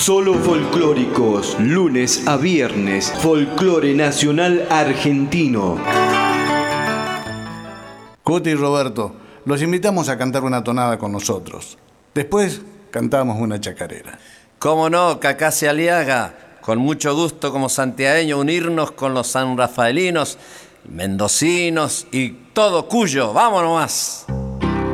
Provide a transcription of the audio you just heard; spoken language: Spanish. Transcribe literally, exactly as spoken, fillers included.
Solo folclóricos, lunes a viernes, folclore nacional argentino. Cuti y Roberto, los invitamos a cantar una tonada con nosotros. Después cantamos una chacarera. Cómo no, Cacase Aliaga. Con mucho gusto como santiagueño unirnos con los sanrafaelinos, mendocinos y todo Cuyo. ¡Vámonos más!